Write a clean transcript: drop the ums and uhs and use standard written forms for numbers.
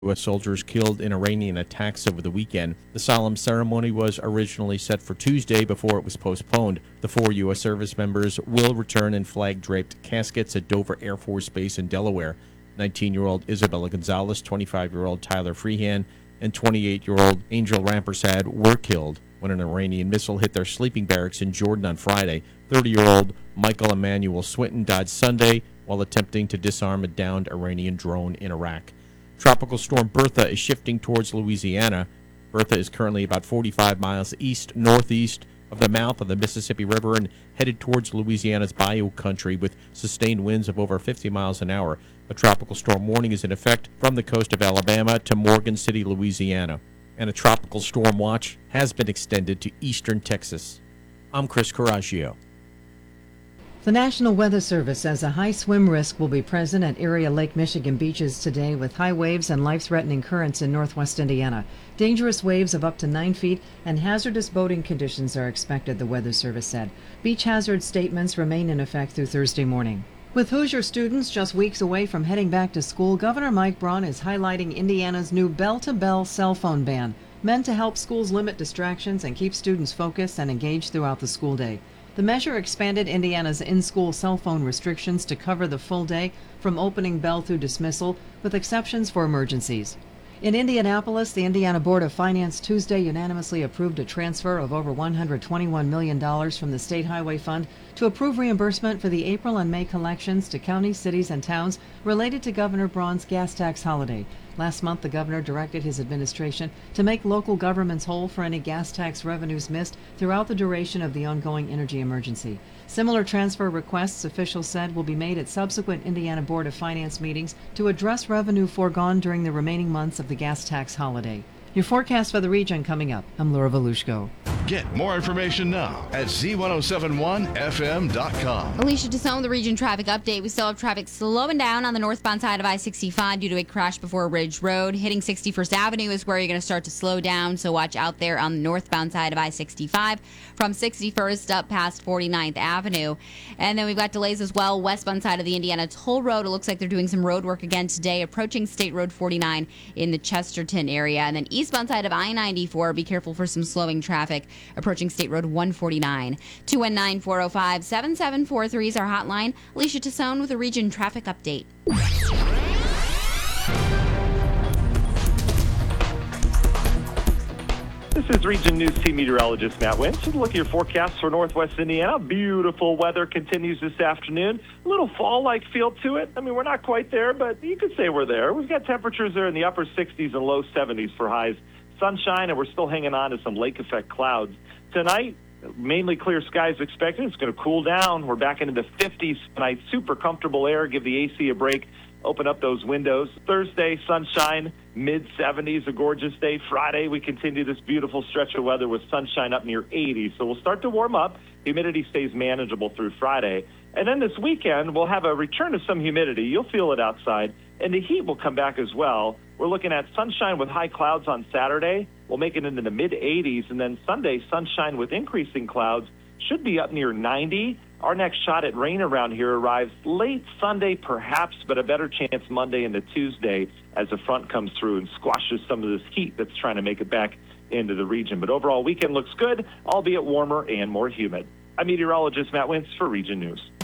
U.S. soldiers killed in Iranian attacks over the weekend. The solemn ceremony was originally set for Tuesday before it was postponed. The 4 U.S. service members will return in flag-draped caskets at Dover Air Force Base in Delaware. 19-year-old Isabella Gonzalez, 25-year-old Tyler Freehan, and 28-year-old Angel Rampersad were killed when an Iranian missile hit their sleeping barracks in Jordan on Friday. 30-year-old Michael Emmanuel Swinton died Sunday while attempting to disarm a downed Iranian drone in Iraq. Tropical storm Bertha is shifting towards Louisiana. Bertha is currently about 45 miles east-northeast of the mouth of the Mississippi River and headed towards Louisiana's bayou country with sustained winds of over 50 miles an hour. A tropical storm warning is in effect from the coast of Alabama to Morgan City, Louisiana. And a tropical storm watch has been extended to eastern Texas. I'm Chris Coraggio. The National Weather Service says a high swim risk will be present at area Lake Michigan beaches today with high waves and life-threatening currents in northwest Indiana. Dangerous waves of up to 9 feet and hazardous boating conditions are expected, the Weather Service said. Beach hazard statements remain in effect through Thursday morning. With Hoosier students just weeks away from heading back to school, Governor Mike Braun is highlighting Indiana's new bell-to-bell cell phone ban, meant to help schools limit distractions and keep students focused and engaged throughout the school day. The measure expanded Indiana's in-school cell phone restrictions to cover the full day from opening bell through dismissal, with exceptions for emergencies. In Indianapolis, the Indiana Board of Finance Tuesday unanimously approved a transfer of over $121 million from the State Highway Fund to approve reimbursement for the April and May collections to counties, cities, and towns related to Governor Braun's gas tax holiday. Last month, the governor directed his administration to make local governments whole for any gas tax revenues missed throughout the duration of the ongoing energy emergency. Similar transfer requests, officials said, will be made at subsequent Indiana Board of Finance meetings to address revenue foregone during the remaining months of the gas tax holiday. Your forecast for the region coming up. I'm Laura Volushko. Get more information now at Z1071FM.com. Alicia Tassone, the region traffic update. We still have traffic slowing down on the northbound side of I-65 due to a crash before Ridge Road. Hitting 61st Avenue is where you're going to start to slow down, so watch out there on the northbound side of I-65 from 61st up past 49th Avenue. And then we've got delays as well westbound side of the Indiana Toll Road. It looks like they're doing some road work again today, approaching State Road 49 in the Chesterton area. And then eastbound side of I-94, be careful for some slowing traffic approaching State Road 149. 219-405-7743 is our hotline. Alicia Tassone with a region traffic update. This is Region News Team Meteorologist Matt Winch. Take a look at your forecast for northwest Indiana. Beautiful weather continues this afternoon. A little fall-like feel to it. I mean, we're not quite there, but you could say we're there. We've got temperatures there in the upper 60s and low 70s for highs. Sunshine, and we're still hanging on to some lake effect clouds. Tonight, mainly clear skies expected. It's going to cool down. We're back into the 50s tonight. Super comfortable air. Give the AC a break. Open up those windows. Thursday, sunshine, mid-70s, a gorgeous day. Friday, we continue this beautiful stretch of weather with sunshine up near 80. So we'll start to warm up. Humidity stays manageable through Friday. And then this weekend, we'll have a return of some humidity. You'll feel it outside. And the heat will come back as well. We're looking at sunshine with high clouds on Saturday. We'll make it into the mid-80s. And then Sunday, sunshine with increasing clouds. Should be up near 90. Our next shot at rain around here arrives late Sunday, perhaps, but a better chance Monday into Tuesday as the front comes through and squashes some of this heat that's trying to make it back into the region. But overall, weekend looks good, albeit warmer and more humid. I'm meteorologist Matt Wintz for Region News.